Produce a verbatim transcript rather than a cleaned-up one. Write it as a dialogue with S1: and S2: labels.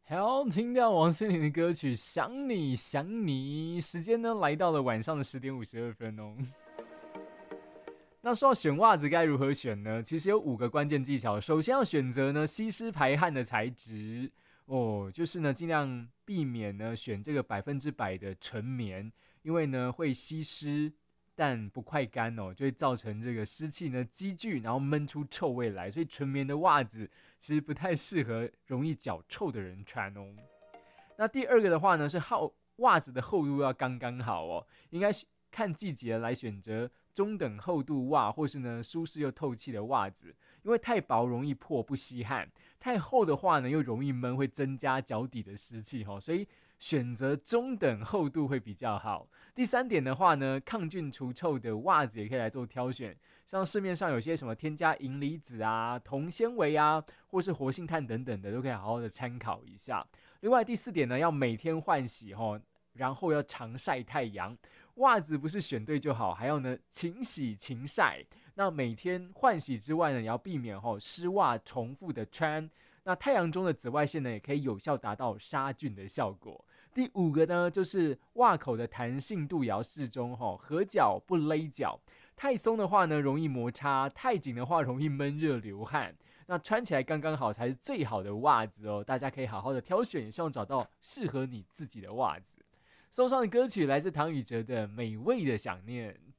S1: 好，听到王心凌的歌曲《想你想你》，时间呢来到了晚上的十点五十二分哦。那说到选袜子该如何选呢？其实有五个关键技巧。首先要选择呢吸湿排汗的材质哦，就是呢尽量避免呢选这个百分之百的纯棉，因为呢会吸湿但不快干哦，就会造成这个湿气呢积聚，然后闷出臭味来。所以纯棉的袜子其实不太适合容易脚臭的人穿哦。那第二个的话呢是厚袜子的厚度要刚刚好哦，应该看季节来选择中等厚度袜，或是呢舒适又透气的袜子，因为太薄容易破不吸汗，太厚的话呢又容易闷，会增加脚底的湿气哦，所以选择中等厚度会比较好。第三点的话呢，抗菌除臭的袜子也可以来做挑选，像市面上有些什么添加银离子啊、铜纤维啊，或是活性炭等等的，都可以好好的参考一下。另外第四点呢，要每天换洗哦，然后要常晒太阳，袜子不是选对就好，还要呢勤洗勤晒。那每天换洗之外呢，也要避免吼湿袜重复的穿。那太阳中的紫外线呢，也可以有效达到杀菌的效果。第五个呢，就是袜口的弹性度也要适中吼，合脚不勒脚。太松的话呢，容易摩擦；太紧的话，容易闷热流汗。那穿起来刚刚好才是最好的袜子哦。大家可以好好的挑选，也希望找到适合你自己的袜子。送上的歌曲来自唐禹哲的《美味的想念》。